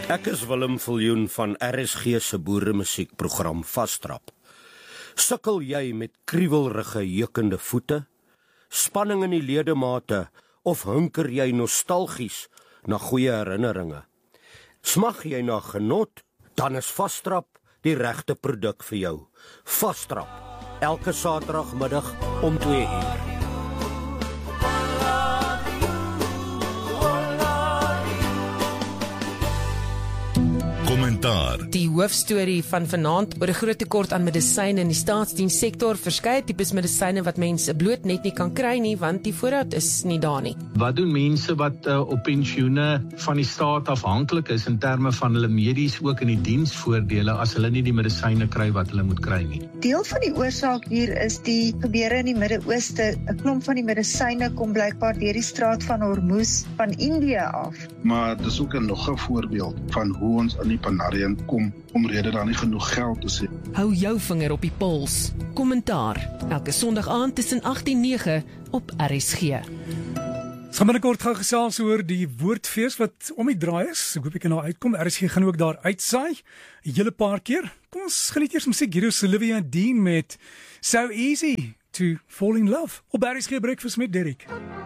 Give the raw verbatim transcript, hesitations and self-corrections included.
Ek is Willem Viljoen van R S G se boeremusiekprogram Vastrap. Sukkel jy met kriewelrige jeukende voete, spanning in die ledemate of hunker jy nostalgies na goeie herinneringe? Smag jy na genot, dan is Vastrap die regte produk vir jou. Vastrap, elke Saterdagmiddag om twee uur. Kommentaar. Die hoofstorie van vanaand oor 'n groot tekort aan medisyne in die staatsdienssektor, verskeie tipes medisyne wat mense bloot net nie kan kry nie, want die voorraad is nie daar nie. Wat doen mense wat uh, op pensioene van die staat afhanklik is in terme van hulle medies ook in die diensvoordele as hulle nie die medisyne kry wat hulle moet kry nie? Deel van die oorsaak hier is die gebeure in die Midde-Ooste. 'n Klomp van die medisyne kom blykbaar deur die straat van Hormuz van India af. Maar dis ook 'n nog 'n voorbeeld van hoe ons in die panariën kom omrede daar nie genoeg geld is. Hou jou vinger op die pols. Kommentaar elke Sondag aand tussen agt en nege op R S G. Ons gaan binnekort gaan gesels oor die woordfees wat om die draai is. Ek hoop ek kan nou uitkom. R S G gaan ook daar uitsaai 'n hele paar keer. Kom ons geniet eers musiek. Hier is Olivia Dean met So Easy to Fall in Love op R S G Breakfast met Derek.